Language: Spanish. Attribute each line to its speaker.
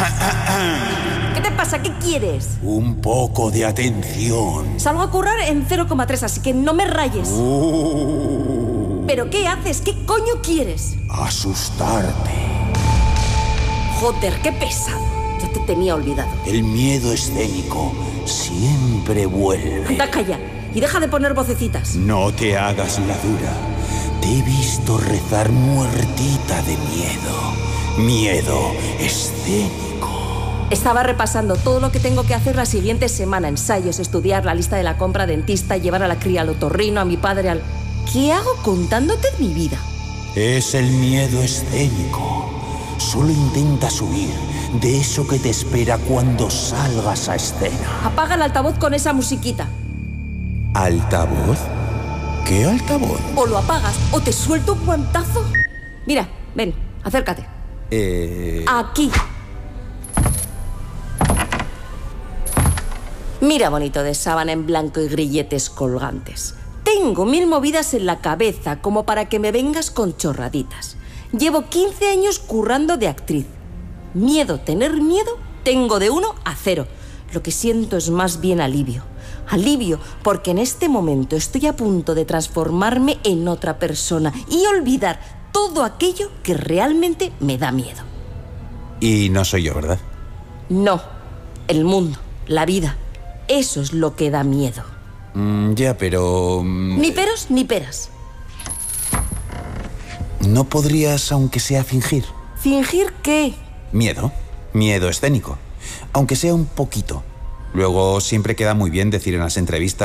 Speaker 1: ¿Qué te pasa? ¿Qué quieres?
Speaker 2: Un poco de atención.
Speaker 1: Salgo a currar en 0,3, así que no me rayes. ¿Pero qué haces? ¿Qué coño quieres?
Speaker 2: Asustarte.
Speaker 1: Joder, qué pesado. Ya te tenía olvidado.
Speaker 2: El miedo escénico siempre vuelve.
Speaker 1: Anda, calla. Y deja de poner vocecitas.
Speaker 2: No te hagas la dura. Te he visto rezar muertita de miedo. Miedo escénico.
Speaker 1: Estaba repasando todo lo que tengo que hacer la siguiente semana. Ensayos, estudiar, la lista de la compra, dentista, llevar a la cría al otorrino, a mi padre al... ¿Qué hago contándote mi vida?
Speaker 2: Es el miedo escénico. Solo intentas huir de eso que te espera cuando salgas a escena.
Speaker 1: Apaga el altavoz con esa musiquita.
Speaker 2: ¿Altavoz? ¿Qué altavoz?
Speaker 1: O lo apagas o te suelto un guantazo. Mira, ven, acércate. Aquí. Mira, bonito de sábana en blanco y grilletes colgantes. Tengo 1000 movidas en la cabeza como para que me vengas con chorraditas. Llevo 15 años currando de actriz. Miedo, tener miedo, tengo de 1 a 0. Lo que siento es más bien alivio. Alivio porque en este momento estoy a punto de transformarme en otra persona y olvidar todo aquello que realmente me da miedo.
Speaker 2: Y no soy yo, ¿verdad?
Speaker 1: No, el mundo, la vida, eso es lo que da miedo.
Speaker 2: Ya, pero...
Speaker 1: Ni peros ni peras.
Speaker 2: ¿No podrías, aunque sea, fingir?
Speaker 1: ¿Fingir qué?
Speaker 2: Miedo. Miedo escénico. Aunque sea un poquito. Luego siempre queda muy bien decir en las entrevistas